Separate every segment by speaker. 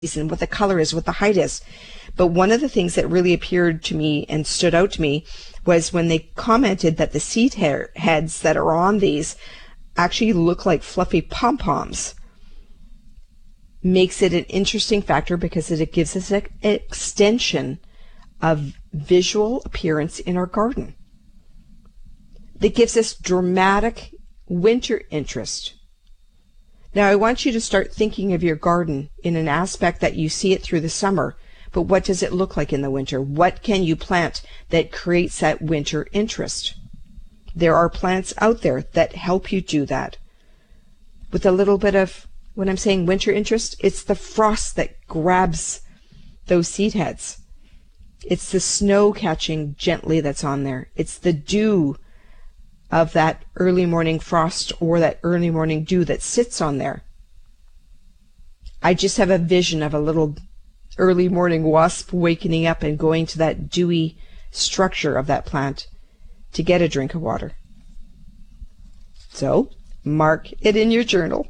Speaker 1: and what the color is, what the height is. But one of the things that really appeared to me and stood out to me was when they commented that the seed heads that are on these actually look like fluffy pom-poms. Makes it an interesting factor because it gives us an extension of visual appearance in our garden. That gives us dramatic winter interest. Now, I want you to start thinking of your garden in an aspect that you see it through the summer, but what does it look like in the winter? What can you plant that creates that winter interest? There are plants out there that help you do that. With a little bit of, when I'm saying winter interest, it's the frost that grabs those seed heads. It's the snow catching gently that's on there. It's the dew of that early morning frost or that early morning dew that sits on there. I just have a vision of a little early morning wasp waking up and going to that dewy structure of that plant to get a drink of water. So, mark it in your journal.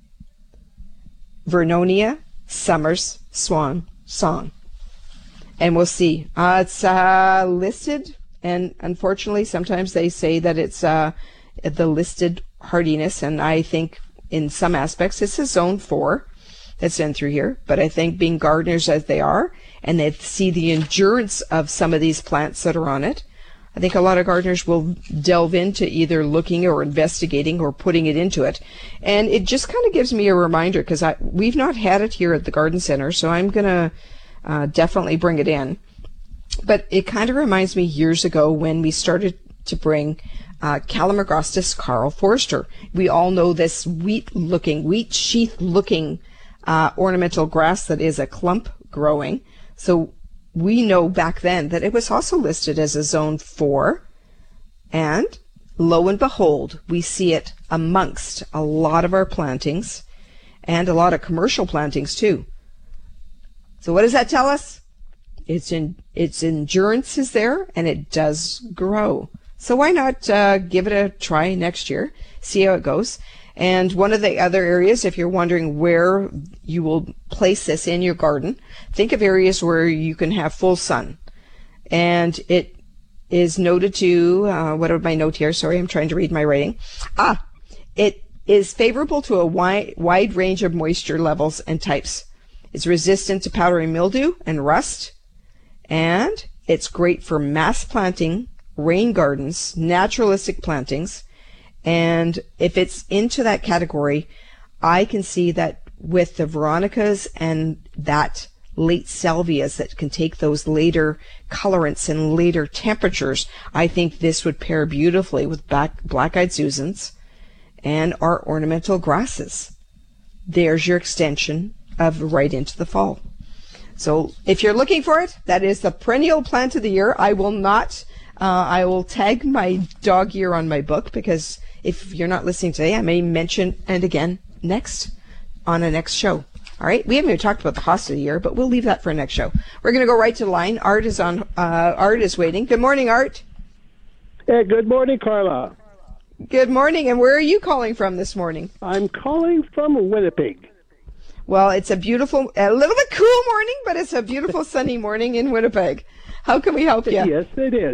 Speaker 1: Vernonia Summer's Swan Song. And we'll see. It's listed, and unfortunately sometimes they say that it's the listed hardiness, and I think in some aspects it's a zone 4 that's in through here. But I think being gardeners as they are, and they see the endurance of some of these plants that are on it, I think a lot of gardeners will delve into either looking or investigating or putting it into it. And it just kind of gives me a reminder, because we've not had it here at the Garden Center, so I'm going to definitely bring it in. But it kind of reminds me years ago when we started to bring Calamagrostis Karl Forster. We all know this wheat sheath looking ornamental grass that is a clump growing. So we know back then that it was also listed as a zone 4, and lo and behold, we see it amongst a lot of our plantings and a lot of commercial plantings too. So what does that tell us? Its endurance is there, and it does grow. So why not give it a try next year, see how it goes. And one of the other areas, if you're wondering where you will place this in your garden, think of areas where you can have full sun. And it is noted to, what are my note here? Sorry, I'm trying to read my writing. It is favorable to a wide range of moisture levels and types. It's resistant to powdery mildew and rust. And it's great for mass planting, rain gardens, naturalistic plantings. And if it's into that category, I can see that with the Veronicas and that late salvias that can take those later colorants and later temperatures, I think this would pair beautifully with black-eyed Susans and our ornamental grasses. There's your extension of right into the fall. So if you're looking for it, that is the perennial plant of the year. I will tag my dog ear on my book, because if you're not listening today, I may mention it again on a next show. All right, we haven't even talked about the hosta of the year, but we'll leave that for a next show. We're going to go right to the line. Art is on. Art is waiting. Good morning, Art.
Speaker 2: Hey, good morning, Carla.
Speaker 1: Good morning, and where are you calling from this morning?
Speaker 2: I'm calling from Winnipeg.
Speaker 1: Well, it's a little bit cool morning, but it's a beautiful sunny morning in Winnipeg. How can we help you?
Speaker 2: Yes, it is.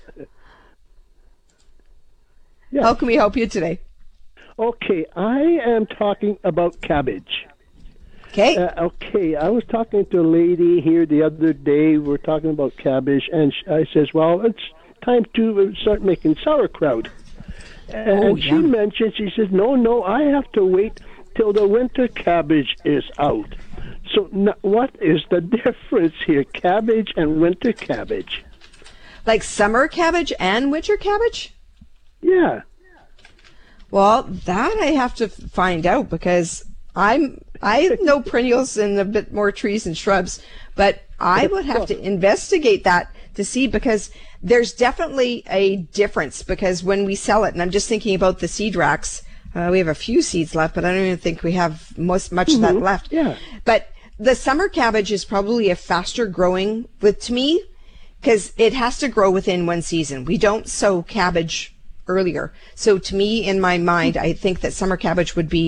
Speaker 2: Yes.
Speaker 1: How can we help you today?
Speaker 2: Okay, I am talking about cabbage.
Speaker 1: Okay.
Speaker 2: I was talking to a lady here the other day. We're talking about cabbage, and I says, well, it's time to start making sauerkraut. And she mentioned, she says, no, I have to wait till the winter cabbage is out. So what is the difference here, cabbage and winter cabbage?
Speaker 1: Like summer cabbage and winter cabbage?
Speaker 2: Yeah.
Speaker 1: Well, that I have to find out, because I know perennials and a bit more trees and shrubs, but I would have to investigate that to see, because there's definitely a difference, because when we sell it, and I'm just thinking about the seed racks, we have a few seeds left, but I don't even think we have much of that left.
Speaker 2: Yeah.
Speaker 1: But the summer cabbage is probably a faster growing, to me, because it has to grow within one season. We don't sow cabbage earlier. So to me, in my mind, I think that summer cabbage would be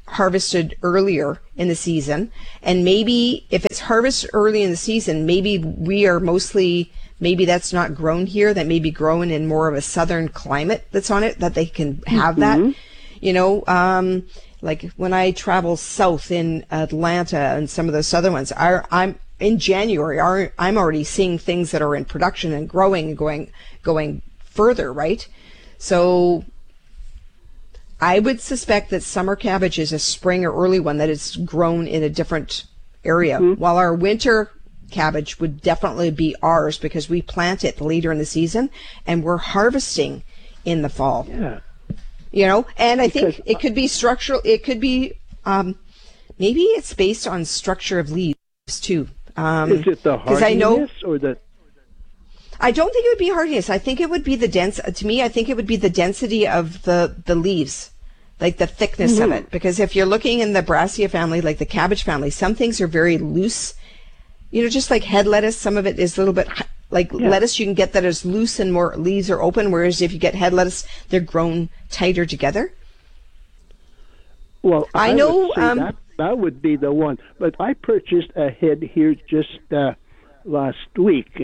Speaker 1: harvested earlier in the season. And maybe if it's harvested early in the season, maybe maybe that's not grown here, that may be grown in more of a southern climate that's on it, that they can have that. You know, like when I travel south in Atlanta and some of those southern ones, I'm in January, I'm already seeing things that are in production and growing and going further, right? So I would suspect that summer cabbage is a spring or early one, that it's grown in a different area, while our winter cabbage would definitely be ours because we plant it later in the season and we're harvesting in the fall.
Speaker 2: Yeah.
Speaker 1: You know, and I think it could be structural. It could be, maybe it's based on structure of leaves too.
Speaker 2: Is it the hardiness or the?
Speaker 1: I don't think it would be hardiness. I think it would be the to me, I think it would be the density of the leaves, like the thickness of it. Because if you're looking in the Brassica family, like the cabbage family, some things are very loose. You know, just like head lettuce, some of it is a little bit like lettuce. You can get that as loose and more leaves are open. Whereas if you get head lettuce, they're grown tighter together.
Speaker 2: Well, I know that would be the one. But I purchased a head here just last week.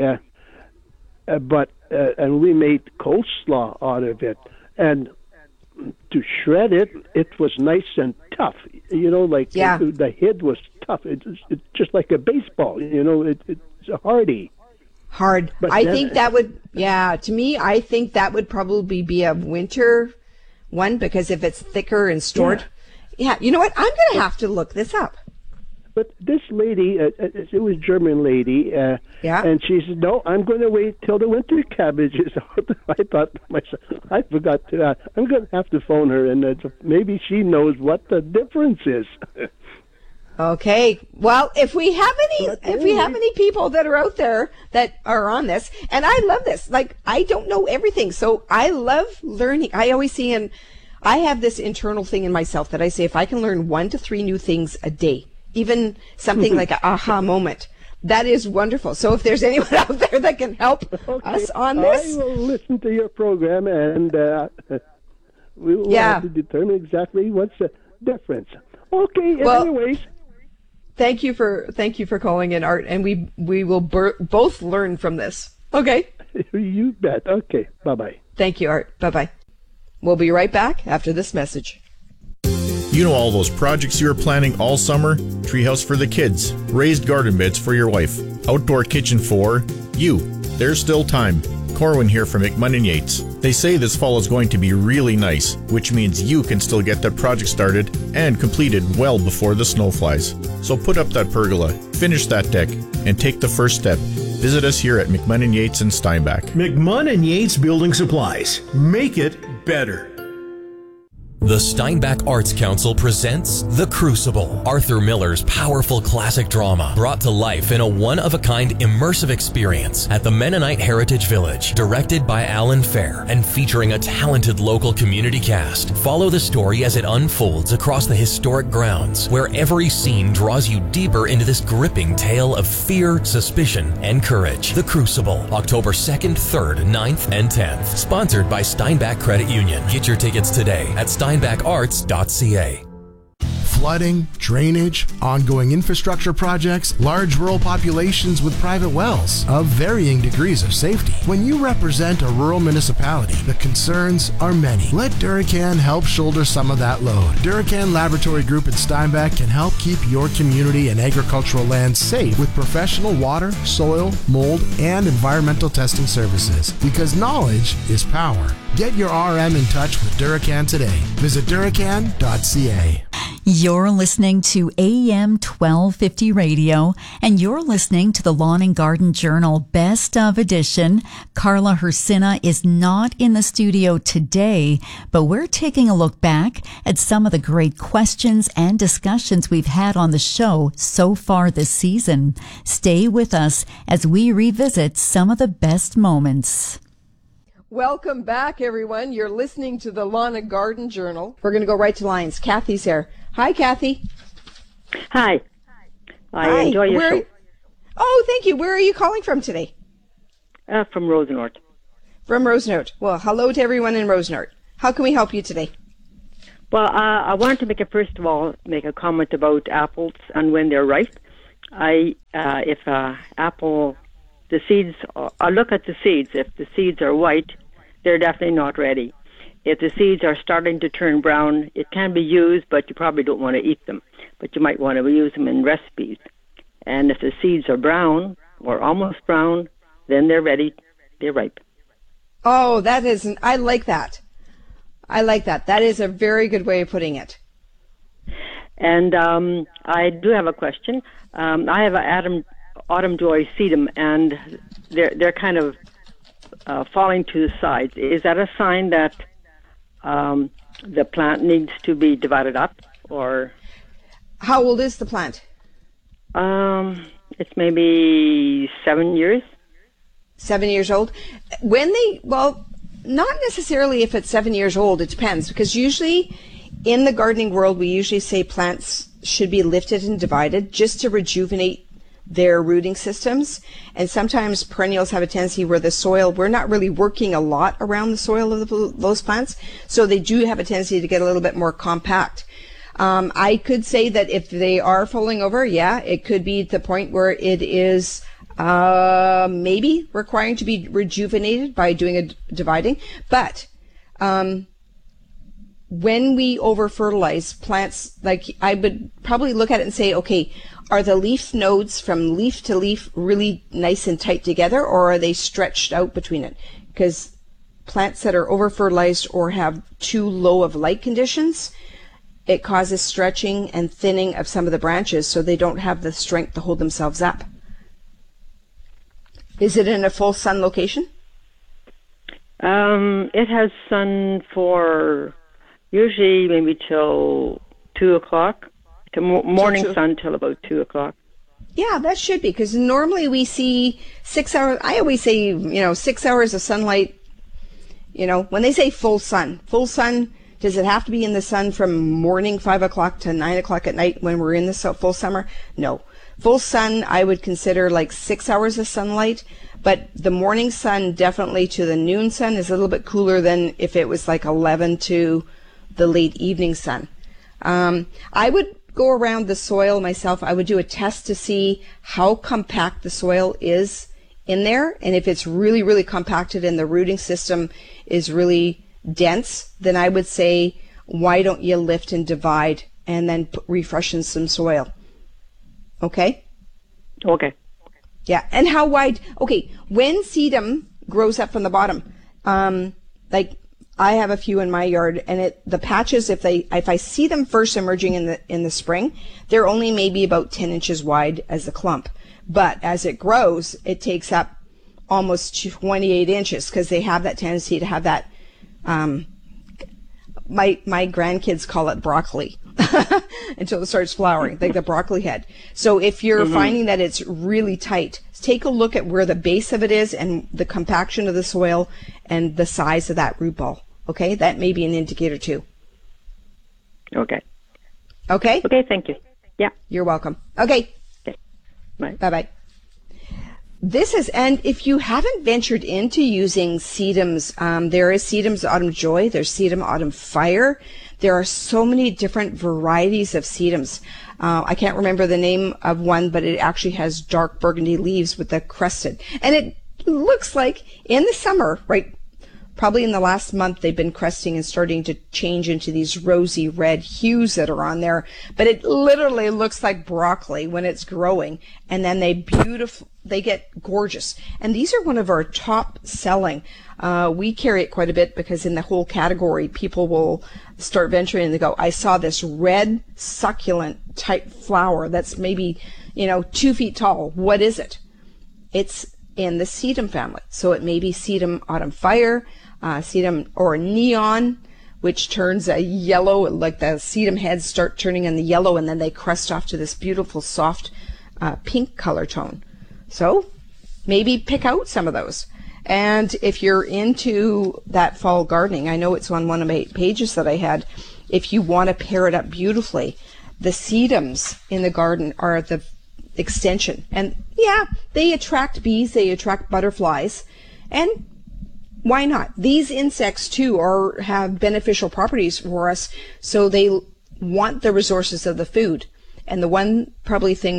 Speaker 2: And we made coleslaw out of it, and to shred it, it was nice and tough. You know, like the head was tough. It's just like a baseball. You know, it's hardy.
Speaker 1: Hard. But I think that would, to me, I think that would probably be a winter one because if it's thicker and stored. Yeah, you know what? I'm going to have to look this up.
Speaker 2: But this lady, it was a German lady, and she said, "No, I'm going to wait till the winter cabbage is out." I thought to myself, I forgot to. I'm going to have to phone her, and maybe she knows what the difference is.
Speaker 1: Okay. Well, if we have any people that are out there that are on this, and I love this. Like, I don't know everything, so I love learning. I always see, and I have this internal thing in myself that I say, if I can learn 1 to 3 new things a day, even something like an aha moment, that is wonderful. So if there's anyone out there that can help us on this,
Speaker 2: I will listen to your program, and we will have to determine exactly what's the difference. Okay. Well, anyways.
Speaker 1: Thank you for calling in, Art, and we will both learn from this. Okay.
Speaker 2: You bet. Okay. Bye-bye.
Speaker 1: Thank you, Art. Bye-bye. We'll be right back after this message.
Speaker 3: You know all those projects you were planning all summer? Treehouse for the kids, raised garden beds for your wife, outdoor kitchen for you. There's still time. Corwin here from McMunn & Yates. They say this fall is going to be really nice, which means you can still get that project started and completed well before the snow flies. So put up that pergola, finish that deck, and take the first step. Visit us here at McMunn & Yates in Steinbach.
Speaker 4: McMunn & Yates Building Supplies. Make it better.
Speaker 5: The Steinbach Arts Council presents The Crucible, Arthur Miller's powerful classic drama, brought to life in a one-of-a-kind immersive experience at the Mennonite Heritage Village. Directed by Alan Fair and featuring a talented local community cast, follow the story as it unfolds across the historic grounds, where every scene draws you deeper into this gripping tale of fear, suspicion, and courage. The Crucible, October 2nd, 3rd, 9th, and 10th. Sponsored by Steinbach Credit Union. Get your tickets today at steinbacharts.ca.
Speaker 6: Flooding, drainage, ongoing infrastructure projects, large rural populations with private wells of varying degrees of safety. When you represent a rural municipality, the concerns are many. Let Duracan help shoulder some of that load. Duracan Laboratory Group in Steinbach can help keep your community and agricultural land safe with professional water, soil, mold, and environmental testing services. Because knowledge is power. Get your RM in touch with Duracan today. Visit Duracan.ca.
Speaker 7: You're listening to AM 1250 Radio, and you're listening to the Lawn and Garden Journal Best of Edition. Carla Hersina is not in the studio today, but we're taking a look back at some of the great questions and discussions we've had on the show so far this season. Stay with us as we revisit some of the best moments.
Speaker 1: Welcome back, everyone. You're listening to the Lawn and Garden Journal. We're going to go right to lines. Kathy's here. Hi, Kathy.
Speaker 8: Hi. I enjoy your show.
Speaker 1: Oh, thank you. Where are you calling from today?
Speaker 8: From Rosenort.
Speaker 1: From Rosenort. Well, hello to everyone in Rosenort. How can we help you today?
Speaker 8: Well, I wanted to first of all make a comment about apples and when they're ripe. If apple, the seeds, I look at the seeds. If the seeds are white, they're definitely not ready. If the seeds are starting to turn brown, it can be used, but you probably don't want to eat them. But you might want to use them in recipes. And if the seeds are brown or almost brown, then they're ready. They're ripe.
Speaker 1: Oh, I like that. I like that. That is a very good way of putting it.
Speaker 8: And I do have a question. I have an autumn joy sedum, and they're kind of falling to the sides. Is that a sign that the plant needs to be divided up, or?
Speaker 1: How old is the plant?
Speaker 8: It's maybe 7 years.
Speaker 1: 7 years old. Not necessarily if it's 7 years old. It depends, because usually in the gardening world, we usually say plants should be lifted and divided just to rejuvenate their rooting systems. And sometimes perennials have a tendency where the soil, we're not really working a lot around the soil of those plants, so they do have a tendency to get a little bit more compact. I could say that if they are falling over, yeah, it could be the point where it is maybe requiring to be rejuvenated by doing a dividing. But when we over fertilize plants, like I would probably look at it and say, okay, are the leaf nodes from leaf to leaf really nice and tight together, or are they stretched out between it? Because plants that are over fertilized or have too low of light conditions, it causes stretching and thinning of some of the branches, so they don't have the strength to hold themselves up. Is it in a full sun location?
Speaker 8: It has sun for usually maybe till 2 o'clock, to morning sun till about 2 o'clock.
Speaker 1: Yeah, that should be, because normally we see 6 hours. I always say, 6 hours of sunlight. When they say full sun, does it have to be in the sun from morning 5 o'clock to 9 o'clock at night when we're in the full summer? No. Full sun, I would consider like 6 hours of sunlight, but the morning sun definitely to the noon sun is a little bit cooler than if it was like 11 to the late evening sun. I would go around the soil myself. I would do a test to see how compact the soil is in there, and if it's really, really compacted and the rooting system is really dense, then I would say, why don't you lift and divide and then refreshen some soil? Okay?
Speaker 8: Okay.
Speaker 1: Yeah, and how wide? Okay, when sedum grows up from the bottom, like I have a few in my yard, and the patches, if I see them first emerging in the spring, they're only maybe about 10 inches wide as a clump. But as it grows, it takes up almost 28 inches because they have that tendency to have that. My grandkids call it broccoli until it starts flowering, like the broccoli head. So if you're finding that it's really tight, take a look at where the base of it is and the compaction of the soil and the size of that root ball. Okay, that may be an indicator too.
Speaker 8: Okay.
Speaker 1: Okay?
Speaker 8: Okay, thank you. Yeah.
Speaker 1: You're welcome. Okay.
Speaker 8: Bye.
Speaker 1: Bye-bye. And if you haven't ventured into using sedums, there is Sedum's Autumn Joy, there's Sedum Autumn Fire. There are so many different varieties of sedums. I can't remember the name of one, but it actually has dark burgundy leaves with the crested. And it looks like in the summer, right, probably in the last month, they've been cresting and starting to change into these rosy red hues that are on there. But it literally looks like broccoli when it's growing. And then they get gorgeous. And these are one of our top selling. We carry it quite a bit because in the whole category, people will start venturing and they go, I saw this red succulent type flower that's maybe, 2 feet tall. What is it? It's in the sedum family. So it may be Sedum Autumn Fire, sedum or neon, which turns a yellow, like the sedum heads start turning in the yellow, and then they crest off to this beautiful soft pink color tone. So maybe pick out some of those. And if you're into that fall gardening, I know it's on one of my pages that I had, if you want to pair it up beautifully, the sedums in the garden are the extension. And yeah, they attract bees, they attract butterflies, and why not? These insects too have beneficial properties for us, so they want the resources of the food. And the one probably thing